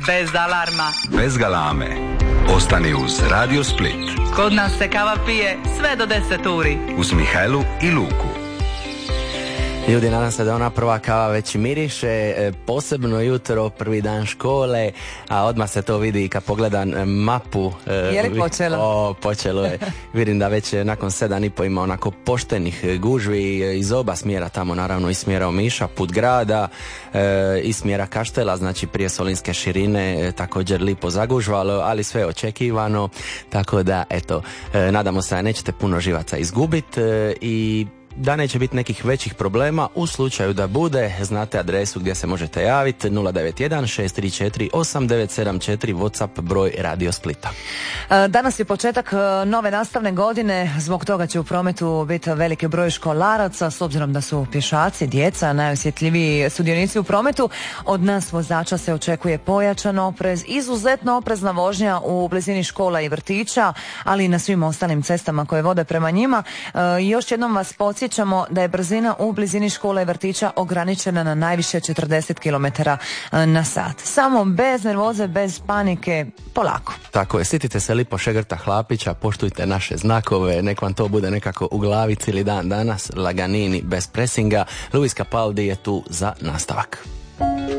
bez alarma, bez galame. Ostani uz Radio Split. kod nas se kava pije sve do 10 uri. Uz Mihajlu i Luku. Ljudi, nadam se da ona prva kava već miriše, posebno jutro, prvi dan škole, a odmah se to vidi kad pogledam mapu. Je li počelo? Počelo je. Vidim da već nakon 7:30 ima onako poštenih gužvi iz oba smjera, tamo naravno i smjera Omiša, put grada, i smjera Kaštela, znači prije Solinske širine, također lipo zagužvalo, ali sve očekivano, tako da eto, nadamo se da nećete puno živaca izgubiti i da neće biti nekih većih problema. U slučaju da bude, znate adresu gdje se možete javiti, 091 634 8974, WhatsApp broj Radio Splita. Danas je početak nove nastavne godine, zbog toga će u prometu biti veliki broj školaraca, s obzirom da su pješaci, djeca, najosjetljiviji sudionici u prometu. Od nas vozača se očekuje pojačan oprez, izuzetno oprezna vožnja u blizini škola i vrtića, ali i na svim ostalim cestama koje vode prema njima. Još jednom vas podsjećamo da je brzina u blizini škola i vrtića ograničena na najviše 40 km na sat. Samo bez nervoze, bez panike, polako. Tako je, sjetite se lipo šegrta hlapića, poštujte naše znakove, nek vam to bude nekako u glavi cijeli dan danas, laganini, bez presinga. Luis Capaldi je tu za nastavak.